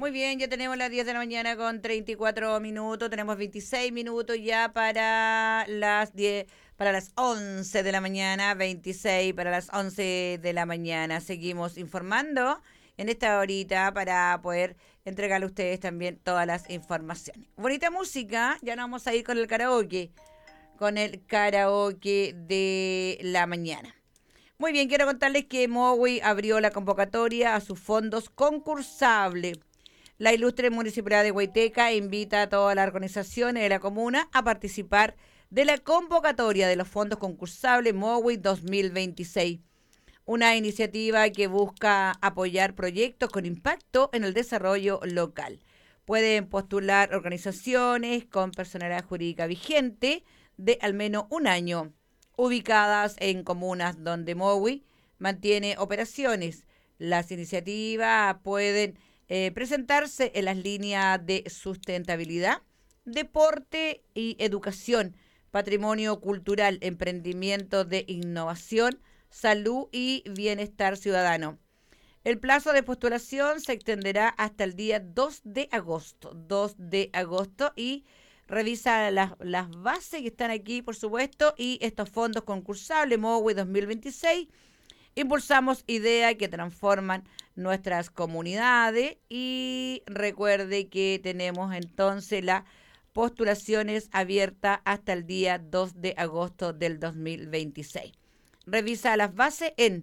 Muy bien, ya tenemos las 10 de la mañana con 34 minutos, tenemos 26 minutos ya para las 10, para las 11 de la mañana, 26 para las 11 de la mañana. Seguimos informando en esta horita para poder entregarle a ustedes también todas las informaciones. Bonita música, ya nos vamos a ir con el karaoke de la mañana. Muy bien, quiero contarles que Mowi abrió la convocatoria a sus fondos concursables. La ilustre Municipalidad de Huayteca invita a todas las organizaciones de la comuna a participar de la convocatoria de los fondos concursables Mowi 2026, una iniciativa que busca apoyar proyectos con impacto en el desarrollo local. Pueden postular organizaciones con personalidad jurídica vigente de al menos un año, ubicadas en comunas donde Mowi mantiene operaciones. Las iniciativas pueden presentarse en las líneas de sustentabilidad, deporte y educación, patrimonio cultural, emprendimiento de innovación, salud y bienestar ciudadano. El plazo de postulación se extenderá hasta el día 2 de agosto. 2 de agosto y revisa las bases que están aquí, por supuesto, y estos fondos concursables MOWI 2026. Impulsamos ideas que transforman nuestras comunidades y recuerde que tenemos entonces las postulaciones abiertas hasta el día 2 de agosto del 2026. Revisa las bases en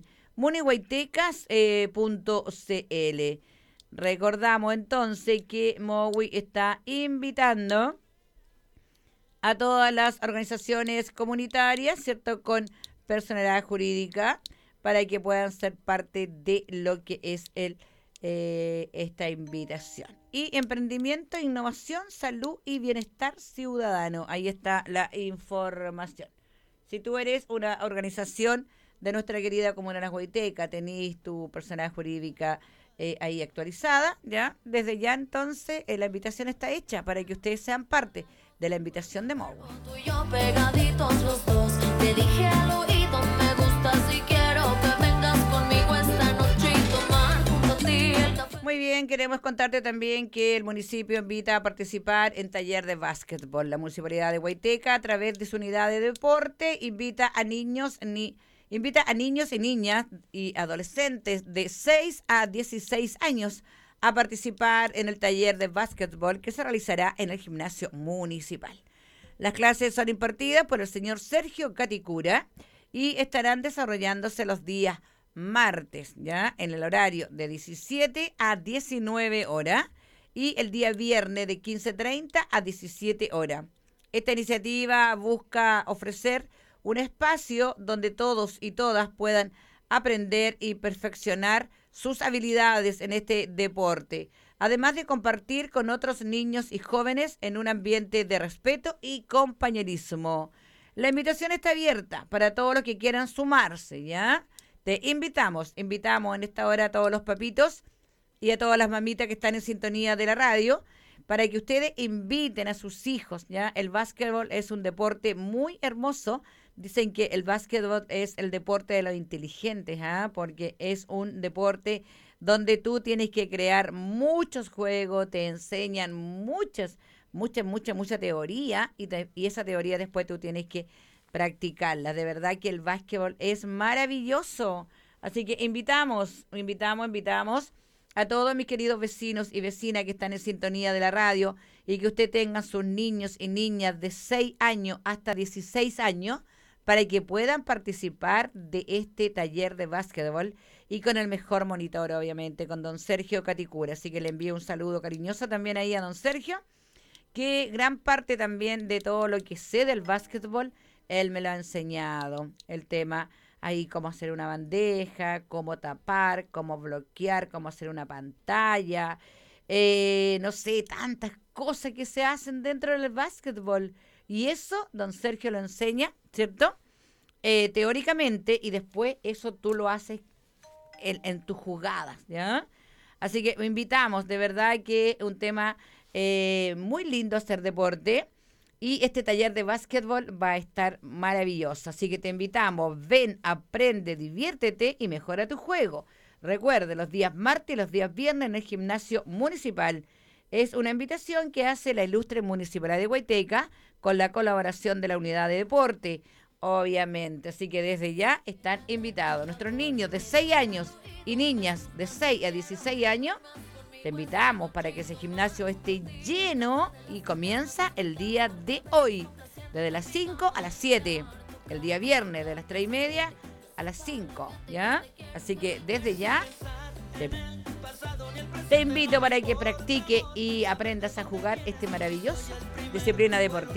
munihuaytecas.cl. Recordamos entonces que MOWI está invitando a todas las organizaciones comunitarias, ¿cierto?, con personalidad jurídica, para que puedan ser parte de lo que es esta invitación. Y emprendimiento, innovación, salud y bienestar ciudadano. Ahí está la información. Si tú eres una organización de nuestra querida Comuna Las Huaytecas, tenés tu personalidad jurídica ahí actualizada, ¿ya? Desde ya entonces la invitación está hecha para que ustedes sean parte de la invitación de MOWI. Tú y yo pegaditos los dos, te dije al oído, me gusta si quiero que vengas conmigo esta noche y tomar junto a ti el café. Muy bien, queremos contarte también que el municipio invita a participar en taller de básquetbol. La Municipalidad de Huayteca, a través de su unidad de deporte, invita a niños y niñas y adolescentes de 6 a 16 años a participar en el taller de básquetbol que se realizará en el gimnasio municipal. Las clases son impartidas por el señor Sergio Caticura y estarán desarrollándose los días martes, ¿ya?, en el horario de 17 a 19 horas y el día viernes de 15:30 a 17 horas. Esta iniciativa busca ofrecer un espacio donde todos y todas puedan aprender y perfeccionar sus habilidades en este deporte, además de compartir con otros niños y jóvenes en un ambiente de respeto y compañerismo. La invitación está abierta para todos los que quieran sumarse, ¿ya? Te invitamos en esta hora a todos los papitos y a todas las mamitas que están en sintonía de la radio para que ustedes inviten a sus hijos, ¿ya? El básquetbol es un deporte muy hermoso. Dicen que el básquetbol es el deporte de los inteligentes, ¿ah? Porque es un deporte donde tú tienes que crear muchos juegos, te enseñan mucha teoría y esa teoría después tú tienes que practicarla. De verdad que el básquetbol es maravilloso. Así que invitamos a todos mis queridos vecinos y vecinas que están en sintonía de la radio y que usted tenga sus niños y niñas de 6 años hasta 16 años para que puedan participar de este taller de básquetbol y con el mejor monitor, obviamente, con don Sergio Caticura. Así que le envío un saludo cariñoso también ahí a don Sergio, que gran parte también de todo lo que sé del básquetbol, él me lo ha enseñado. El tema ahí, cómo hacer una bandeja, cómo tapar, cómo bloquear, cómo hacer una pantalla, no sé, tantas cosas que se hacen dentro del básquetbol. Y eso, don Sergio lo enseña, ¿cierto? Teóricamente, y después eso tú lo haces en tus jugadas, ¿ya? Así que invitamos, de verdad que es un tema muy lindo hacer deporte. Y este taller de básquetbol va a estar maravilloso. Así que te invitamos, ven, aprende, diviértete y mejora tu juego. Recuerde, los días martes y los días viernes en el gimnasio municipal. Es una invitación que hace la ilustre Municipalidad de Guaiteca con la colaboración de la Unidad de Deporte, obviamente. Así que desde ya están invitados. Nuestros niños de 6 años y niñas de 6 a 16 años, te invitamos para que ese gimnasio esté lleno y comienza el día de hoy, desde las 5 a las 7. El día viernes de las 3:30 a las 5, ¿ya? Así que desde ya te invito para que practique y aprendas a jugar este maravilloso disciplina deportiva.